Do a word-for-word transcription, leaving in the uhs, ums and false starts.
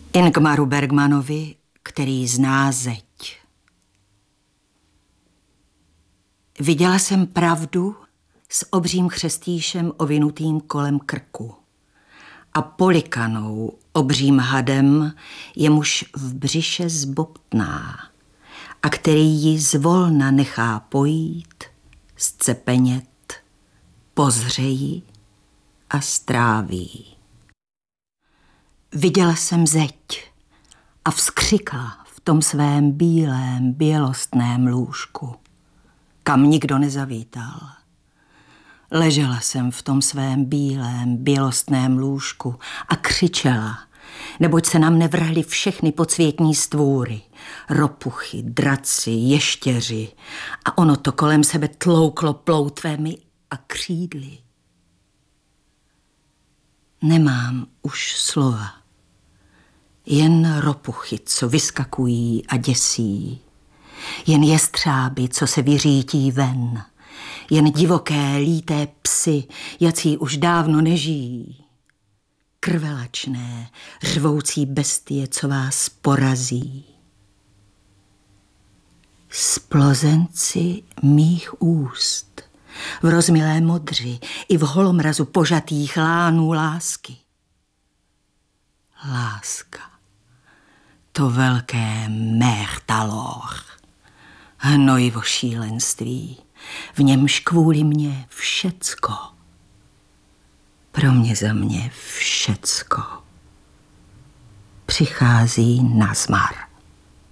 Ingmaru Bergmanovi, který zná zeď. Viděla jsem pravdu s obřím chřestýšem ovinutým kolem krku a polikanou obřím hadem, jemuž v břiše zbobtná a který ji zvolna nechá pojít, zcepenět, pozřeji a stráví. Viděla jsem zeď a vzkřikla v tom svém bílém, bělostném lůžku, kam nikdo nezavítal. Ležela jsem v tom svém bílém, bělostném lůžku a křičela, neboť se nám nevrhly všechny podsvětní stvůry, ropuchy, draci, ještěři a ono to kolem sebe tlouklo ploutvemi a křídly. Nemám už slova, jen ropuchy, co vyskakují a děsí, jen jestřáby, co se vyřítí ven, jen divoké, líté psy, jací už dávno nežijí, krvelačné, řvoucí bestie, co vás porazí. Splozenci mých úst, v rozmilé modři i v holomrazu požatých lánů lásky. Láska, to velké mértalor, hnojivo šílenství, v němž kvůli mě všecko, pro mě za mě všecko přichází nazmar.